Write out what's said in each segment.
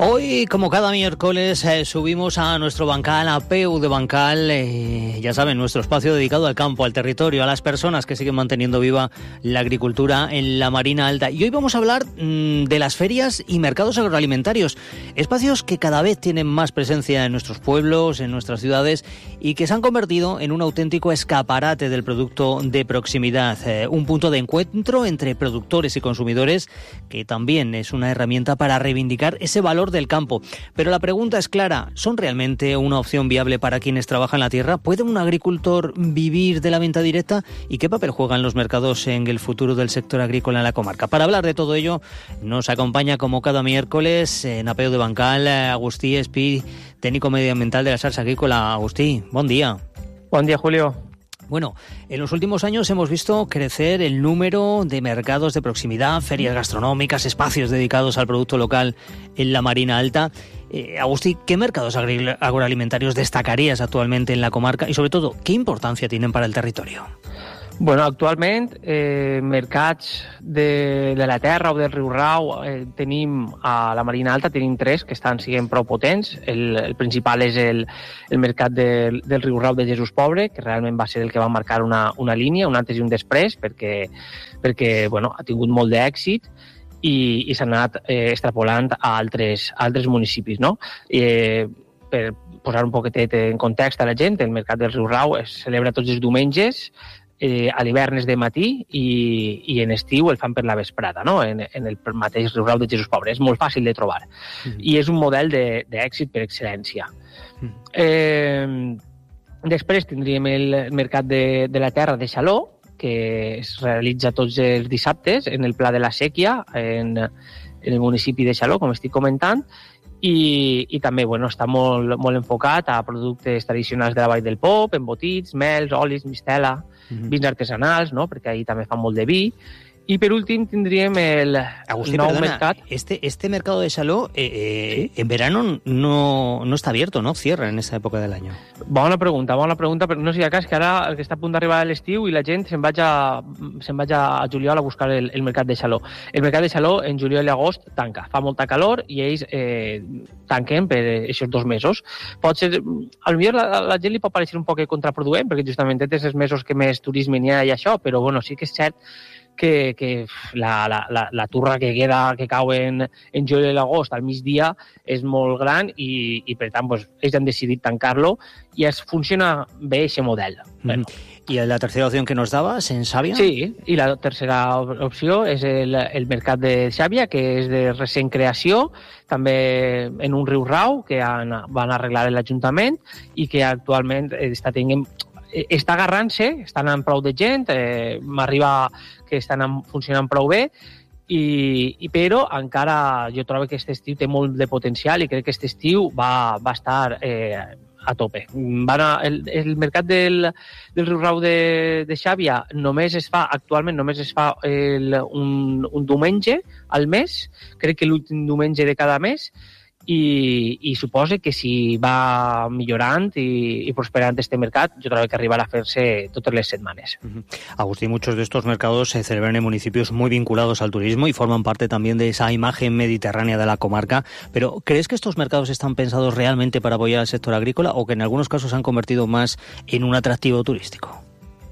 Hoy, como cada miércoles, subimos a nuestro bancal, a Peu de Bancal, ya saben, nuestro espacio dedicado al campo, al territorio, a las personas que siguen manteniendo viva la agricultura en la Marina Alta. Y hoy vamos a hablar de las ferias y mercados agroalimentarios, espacios que cada vez tienen más presencia en nuestros pueblos, en nuestras ciudades, y que se han convertido en un auténtico escaparate del producto de proximidad, un punto de encuentro entre productores y consumidores, que también es una herramienta para reivindicar ese valor del campo. Pero la pregunta es clara, ¿son realmente una opción viable para quienes trabajan la tierra? ¿Puede un agricultor vivir de la venta directa? ¿Y qué papel juegan los mercados en el futuro del sector agrícola en la comarca? Para hablar de todo ello, nos acompaña como cada miércoles en Peu de Bancal Agustí Espí, técnico medioambiental de la Salsa Agrícola. Agustí, buen día. Buen día, Julio. Bueno, en los últimos años hemos visto crecer el número de mercados de proximidad, ferias gastronómicas, espacios dedicados al producto local en la Marina Alta. Agustí, ¿qué mercados agroalimentarios destacarías actualmente en la comarca y, sobre todo, qué importancia tienen para el territorio? Bueno, actualment, mercats de la terra o del riu Rau tenim a la Marina Alta, tenim tres que estan sent prou potents. El principal és el mercat del riu Rau de Jesús Pobre, que realment va ser el que va marcar una línia, un antes i un després, perquè bueno, ha tingut molt d'èxit i s'han anat extrapolant a altres municipis, no? Per posar un poquetet en context a la gent, el mercat del riu Rau es celebra tots els diumenges, a l'hivern és de matí i en estiu el fan per la vesprada, no? en el mateix riu Rau de Jesús Pobre. És molt fàcil de trobar i és un model d'èxit per excel·lència. Després tindríem el mercat de la terra de Xaló, que es realitza tots els dissabtes en el Pla de la Sèquia, en el municipi de Xaló, com estic comentant, i també bueno, està molt enfocat a productes tradicionals de la Vall del Pop, embotits, mels, olis, mistela, vins artesanals, no? Perquè ahí també fan molt de vi. Y por último tendríem Agustí, nou mercat. Este mercado de Xaló ¿sí? En verano no está abierto, ¿no? Cierra en esa época del año. Bona pregunta, però no sigui cas que ara el que està a punt d'arribar a l'estiu i la gent se'n vaig a juliol a buscar el mercat de Xaló. El mercat de Xaló en juliol i agost tanca, fa molta calor i ells tanquen per aquests 2 mesos. Pot ser, potser la gent li pot parecer un poc contraproduent, perquè justament és els mesos que més turisme n'hi ha i això, però bueno, sí que és cert que la turra que cau en juliol i l'agost al migdia és molt gran i per tant pues, ells han decidit tancar-lo i funciona bé aquest model. Bueno. ¿Y la tercera opción que nos dabas en Xàbia? Sí, i la tercera opció és el mercat de Xàbia, que és de recent creació, també en un riu Rau que van arreglar l'Ajuntament i que actualment està agarrant-se, estan amb prou de gent, m'arriba que estan funcionant prou bé, però encara jo trobo que aquest estiu té molt de potencial i crec que aquest estiu va estar a tope. El mercat del riu Rau de Xàbia actualment només es fa un diumenge al mes, crec que l'últim diumenge de cada mes, i suposa que si va millorant i prosperant este mercat, yo creo que arribará a hacerse todas las semanas. Agustín, muchos de estos mercados se celebran en municipios muy vinculados al turismo y forman parte también de esa imagen mediterránea de la comarca, pero ¿crees que estos mercados están pensados realmente para apoyar al sector agrícola o que en algunos casos se han convertido más en un atractivo turístico?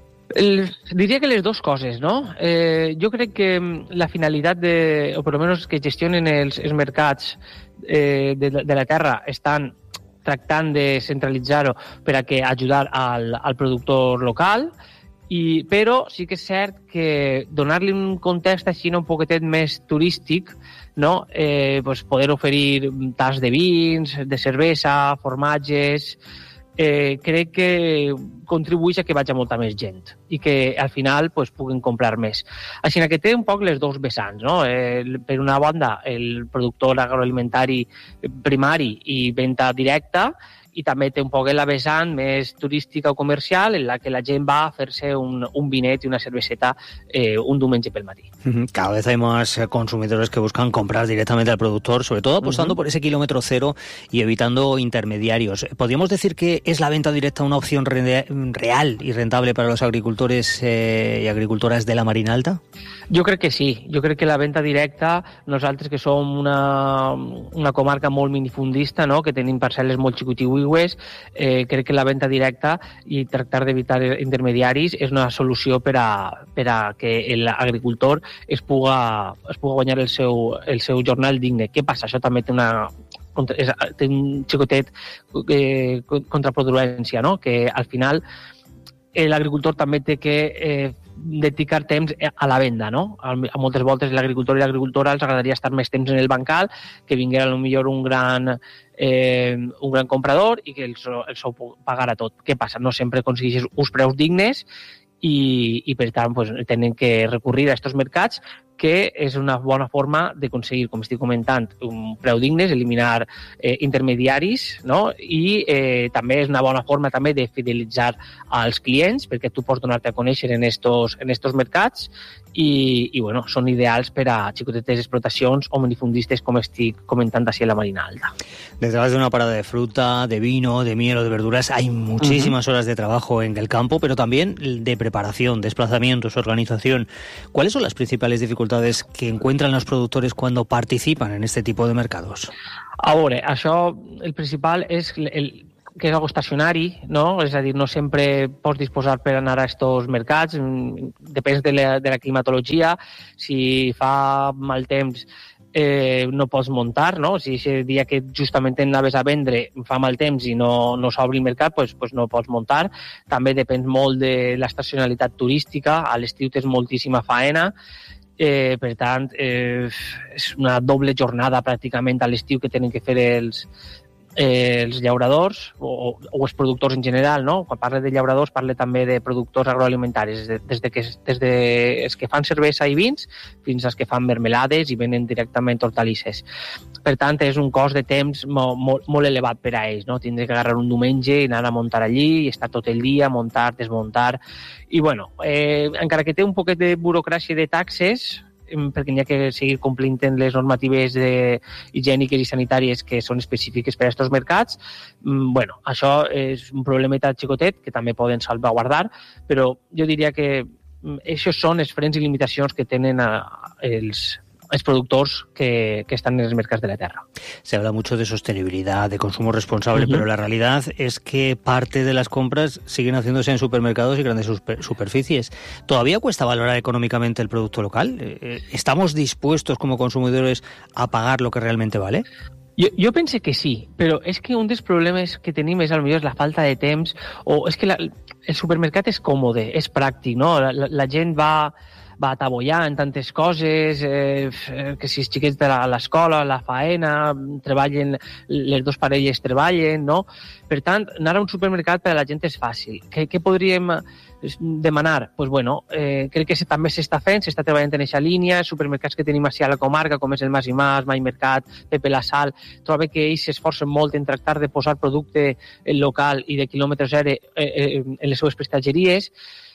Diria que les dues coses, no? Jo crec que la finalitat o per almenys que gestionen els mercats de la terra estan tractant de centralitzar-ho per a que ajudar al productor local, però sí que és cert que donar-li un context així un poquetet més turístic, no? Pues poder oferir tas de vins, de cervesa, formatges, crec que contribueix a que vagi molta més gent i que al final pues, puguen comprar més. Així que té un poc les dos vessants, no? Per una banda, el productor agroalimentari primari i venda directa i també té un poc la vessant més turística o comercial en la que la gent va a fer-se un vinet y una cerveceta un diumenge pel matí. Cada vez hay más consumidores que buscan comprar directamente al productor, sobre todo apostando por ese kilómetro cero y evitando intermediarios. ¿Podríamos decir que es la venta directa una opción real y rentable para los agricultores y agricultoras de la Marina Alta? Jo crec que sí. Jo crec que la venda directa, nosaltres que som una comarca molt minifundista, no?, que tenim parcel·les molt xicotiuigües, crec que la venda directa i tractar d'evitar intermediaris és una solució per a que l'agricultor es puga guanyar el seu jornal digne. Què passa? Això també té un xicotet contraproduència, no?, que al final l'agricultor també té que dedicar temps a la venda, no? A moltes voltes l'agricultor i l'agricultora els agradaria estar més temps en el bancal, que vinguera potser un gran comprador i que els ho pagara tot. Què passa? No sempre aconsegueixes uns preus dignes i per tant pues, tenen que recurrir a aquests mercats, que és una bona forma d'aconseguir, com estic comentant, un preu dignes, eliminar intermediaris, no? I també és una bona forma també de fidelitzar als clients, perquè tu pots donar-te a conèixer en estos mercats i bueno, són ideals per a xicotetes explotacions o minifundistes, com estic comentant així a la Marina Alta. Detrás de una parada de fruta, de vino, de miel o de verduras hay muchísimas horas de trabajo en el campo, pero también de preparación, desplazamientos, organización. ¿Cuáles son las principales dificultades que encuentran los productores cuando participan en este tipo de mercados? A veure, això, el principal és que és algo estacionari, no? És a dir, no sempre pots disposar per anar a aquests mercats, depèn de la climatologia, si fa mal temps no pots muntar, no? Si el dia que justament anaves a vendre fa mal temps i no s'obre el mercat, pues no pots muntar. També depèn molt de l'estacionalitat turística, a l'estiu tens moltíssima faena, per tant, és una doble jornada pràcticament a l'estiu que tenen que fer els llauradors o els productors en general, no? Quan parle de llauradors parle també de productors agroalimentaris, des de que fan cervesa i vins fins als que fan mermelades i venen directament hortalisses. Per tant, és un cost de temps molt elevat per a ells, no? Tindre que agarrar un diumenge i anar a muntar allí i estar tot el dia, muntar, desmuntar. I, bueno, encara que té un poquet de burocràcia de taxes, perquè n'hi ha que seguir complint les normatives higièniques i sanitàries que són específiques per a aquests mercats. Bueno, això és un problemeta xicotet que també poden salvaguardar, però jo diria que això són els frens i limitacions que tenen els productors que están en los mercados de la tierra. Se habla mucho de sostenibilidad, de consumo responsable, pero la realidad es que parte de las compras siguen haciéndose en supermercados y grandes superficies. ¿Todavía cuesta valorar económicamente el producto local? ¿Estamos dispuestos como consumidores a pagar lo que realmente vale? Jo pense que sí, però és que un dels problemes que tenim és potser la falta de temps, o és que el supermercat és còmode, és pràctic, no? La gent va atabollar en tantes coses, que si els xiquets de l'escola, la faena, treballen, les dues parelles treballen, no? Per tant, anar a un supermercat per a la gent és fàcil. Què podríem demanar? Pues bueno, crec que també s'està fent, s'està treballant en aquesta línia, supermercats que tenim així a la comarca, com és el Mas i Mas, Mai Mercat, Pepe la Sal, trobo que ells s'esforcen molt en tractar de posar producte local i de quilòmetre zero en les seves prestatgeries.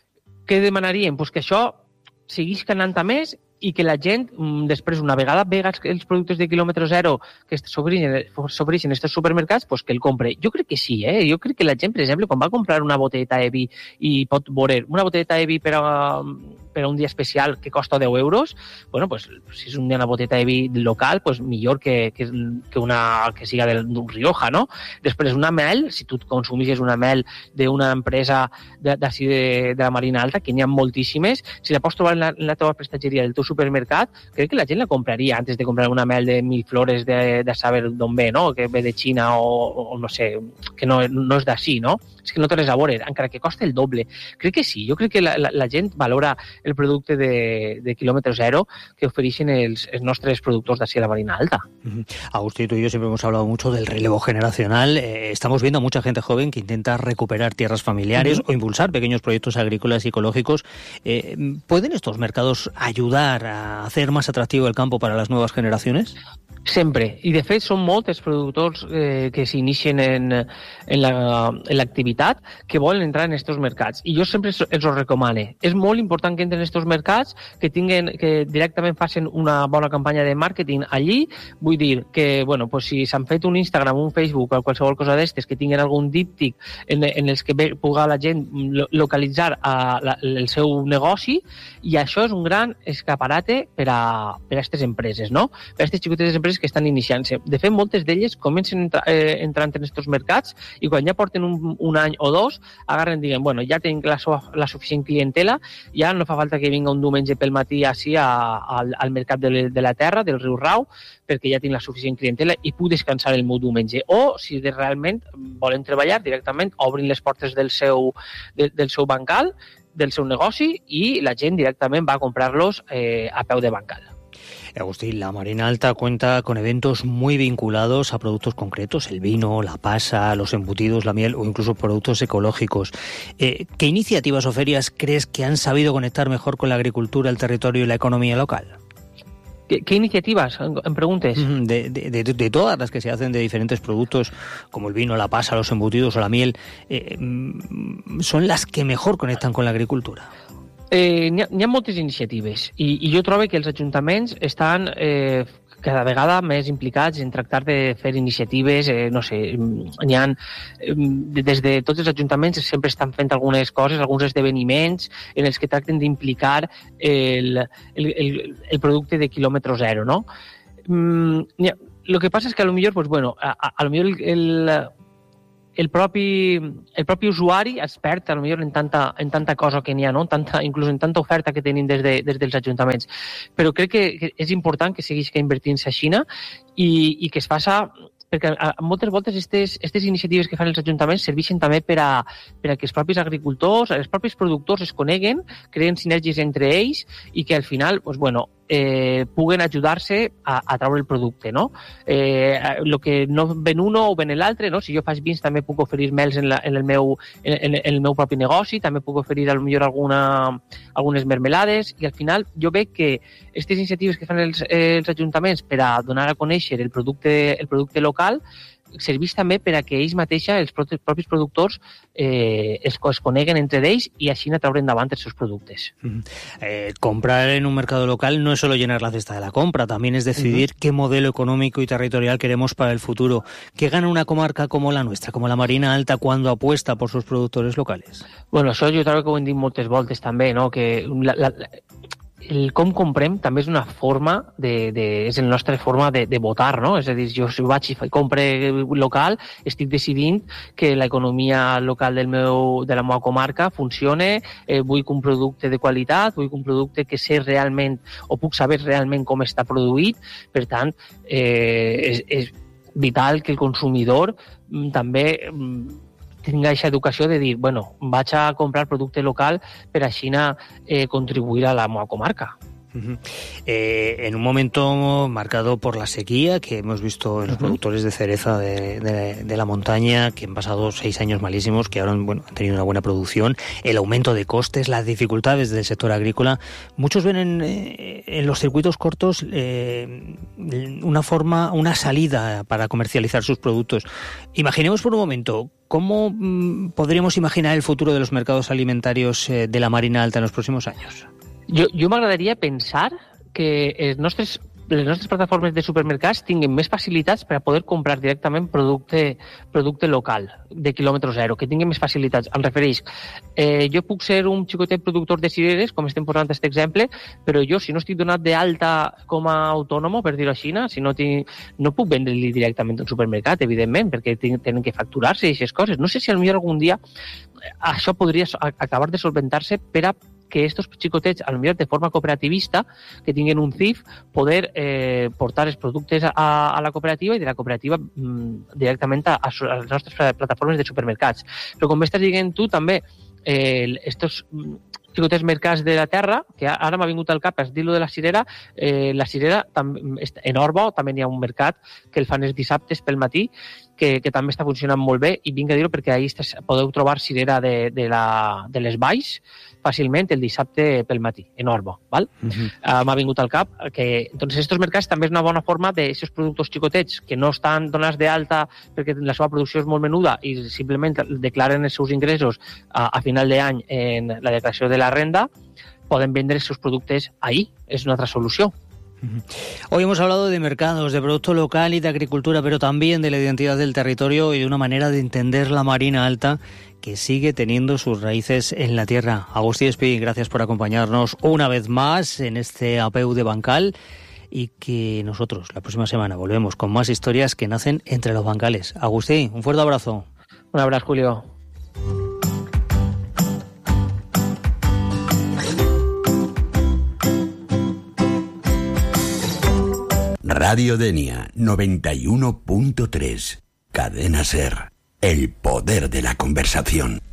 Què demanaríem? Pues que això seguís anant a més i que la gent, després, una vegada vega els productes de quilòmetre zero que s'obreixen aquests supermercats, pues que el compre. Jo crec que sí, Jo crec que la gent, per exemple, quan va comprar una botelleta de vi i pot veure una botelleta de vi per a un dia especial que costa 10 euros, bueno, pues si és una botelleta de vi local, pues millor que una que siga d'un Rioja, no? Després, una mel, si tu consumeixes una mel d'una empresa d'ací de la Marina Alta, que n'hi ha moltíssimes, si la pots trobar en la teva prestatgeria del teu supermercat, crec que la gent la compraria antes de comprar una mel de 1000 flores de saber d'on ve, no? Que ve de Xina o no sé, que no és d'ací, no? És que no té res a veure, encara que costa el doble. Crec que sí, jo crec que la gent valora el producte de kilómetro cero que ofereixen els nostres productors d'ací a la Marina Alta. Agustí, tú y yo siempre hemos hablado mucho del relevo generacional. Estamos viendo a mucha gente joven que intenta recuperar tierras familiares o impulsar pequeños proyectos agrícolas y ecológicos. ¿Pueden estos mercados ayudar a hacer más atractivo el campo para las nuevas generaciones? Sempre. I, de fet, són molts els productors que s'inicien en l'activitat que volen entrar en aquests mercats. I jo sempre els ho recomano. És molt important que entren en aquests mercats, que directament facin una bona campanya de màrqueting allí. Vull dir que, bueno, pues, si s'han fet un Instagram, un Facebook o qualsevol cosa d'estes, que tinguin algun díptic en els que pugui la gent localitzar el seu negoci, i això és un gran escaparate per a aquestes empreses, no? Per a aquestes xicotetes empreses que estan iniciant-se. De fet, moltes d'elles comencen entrant en aquests mercats i quan ja porten un any o dos, agarren i diuen, bueno, ja tinc la suficient clientela, ja no fa falta que vinga un diumenge pel matí així al mercat de la terra, del riu Rau, perquè ja tinc la suficient clientela i puc descansar el meu diumenge. O, si realment volen treballar directament, obrin les portes del seu bancal, del seu negoci, i la gent directament va a comprar-los a peu de bancal. Agustín, la Marina Alta cuenta con eventos muy vinculados a productos concretos, el vino, la pasa, los embutidos, la miel o incluso productos ecológicos. ¿Qué iniciativas o ferias crees que han sabido conectar mejor con la agricultura, el territorio y la economía local? ¿Qué iniciativas, en preguntes? De todas las que se hacen de diferentes productos, como el vino, la pasa, los embutidos o la miel, son las que mejor conectan con la agricultura. N'hi ha moltes iniciatives i jo trobo que els ajuntaments estan cada vegada més implicats en tractar de fer iniciatives, no sé, n'hi ha, des de tots els ajuntaments sempre estan fent algunes coses, alguns esdeveniments en els que tracten d'implicar el producte de quilòmetre zero, no? Lo que passa és que potser, pues bueno, potser el propi usuari es perd potser en tanta cosa que n'hi ha, no? Inclús en tanta oferta que tenim des dels ajuntaments. Però crec que és important que segueix invertint-se a Xina i que es faça, perquè moltes voltes aquestes iniciatives que fan els ajuntaments serveixen també per a que els propis agricultors, els propis productors es coneguen, creen sinergies entre ells i que al final, pues bueno, puguen ajudar-se a treure el producte, no? El que no ven uno o ven l'altre, no? Si jo faig vins també puc oferir mels en el meu propi negoci, també puc oferir potser algunes mermelades, i al final jo veig que aquestes iniciatives que fan els ajuntaments per a donar a conèixer el producte local serveix també per a que ells mateixos, els propis productors, es coneguen entre ells i així treure endavant els seus productes. Comprar en un mercado local no es solo llenar la cesta de la compra, también es decidir qué modelo económico y territorial queremos para el futuro. ¿Qué gana una comarca como la nuestra, como la Marina Alta, cuando apuesta por sus productores locales? Bueno, això jo trobo que ho hem dit moltes voltes també, no? Que el com comprem també és una forma és la nostra forma de votar, no? És a dir, jo si vaig i compre local, estic decidint que l'economia local de la meva comarca funcione, vull un producte de qualitat, vull un producte que sé realment o puc saber realment com està produït. Per tant, és vital que el consumidor també tinga aquesta educació de dir, bueno, vaig a comprar producte local per així contribuir a la meva comarca. En un momento marcado por la sequía que hemos visto en los productores de cereza de la montaña, que han pasado 6 años malísimos, que ahora han tenido una buena producción, el aumento de costes, las dificultades del sector agrícola, muchos ven en los circuitos cortos una salida para comercializar sus productos. Imaginemos por un momento, ¿cómo podríamos imaginar el futuro de los mercados alimentarios de la Marina Alta en los próximos años? Jo m'agradaria pensar que les nostres plataformes de supermercats tinguin més facilitats per a poder comprar directament producte local, de quilòmetre zero, que tinguin més facilitats. Em refereix, jo puc ser un xicotet productor de cireres, com estem posant aquest exemple, però jo, si no estic donat d'alta com a autònom, per dir-ho així, si no puc vendre-li directament a un supermercat, evidentment, perquè tenen que facturar-se i aquestes coses. No sé si potser algun dia això podria acabar de solventar-se per a que estos xicotets, potser de forma cooperativista, que tinguin un CIF, poder portar els productes a la cooperativa i de la cooperativa directament a les nostres plataformes de supermercats. Però com estàs dient tu, també, estos xicotets mercats de la terra, que ara m'ha vingut al cap, és dir-lo de la cirera, en Orba també hi ha un mercat que el fan els dissabtes pel matí, que també està funcionant molt bé, i vinc a dir-ho perquè ahir podeu trobar cirera de les valls, fàcilment el dissabte pel matí, en Orbo, val? M'ha vingut al cap que entonces estos mercats també és una bona forma d'aquests productes xicotets que no estan donats d'alta perquè la seva producció és molt menuda i simplement declaren els seus ingressos a final d'any en la declaració de la renda, poden vendre els seus productes ahí. És una altra solució. Hoy hemos hablado de mercados, de producto local y de agricultura, pero también de la identidad del territorio y de una manera de entender la Marina Alta que sigue teniendo sus raíces en la tierra. Agustí Espí, gracias por acompañarnos una vez más en este APU de Bancal y que nosotros la próxima semana volvemos con más historias que nacen entre los bancales. Agustí, un fuerte abrazo. Un abrazo, Julio. Radio Denia 91.3. Cadena SER. El poder de la conversación.